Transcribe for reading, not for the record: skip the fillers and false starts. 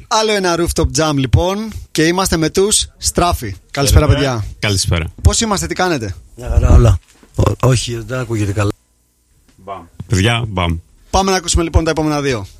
Άλλο ένα rooftop jam λοιπόν. Και είμαστε με τους Στράφη. Καλησπέρα, παιδιά. Καλησπέρα. Πώς είμαστε, τι κάνετε? Μια χαρά όλα. Όχι, δεν ακούγεται καλά. Μπαμ. Παιδιά, μπαμ. Πάμε να ακούσουμε λοιπόν τα επόμενα δύο.